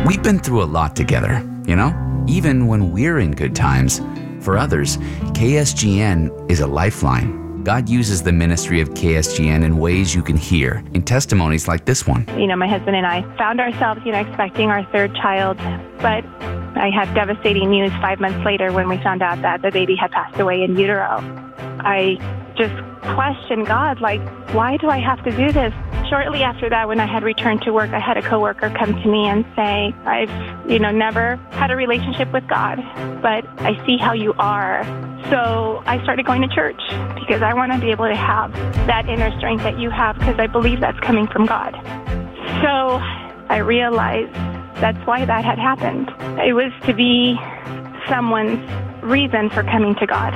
We've been through a lot together, even when we're in good times. For others, KSGN is a lifeline. God uses the ministry of KSGN in ways you can hear in testimonies like this one. My husband and I found ourselves, expecting our third child, but I had devastating news 5 months later when we found out that the baby had passed away in utero. I just questioned God, why do I have to do this? Shortly after that, when I had returned to work, I had a coworker come to me and say, I've, never had a relationship with God, but I see how you are. So I started going to church because I want to be able to have that inner strength that you have, because I believe that's coming from God. So I realized that's why that had happened. It was to be someone's reason for coming to God.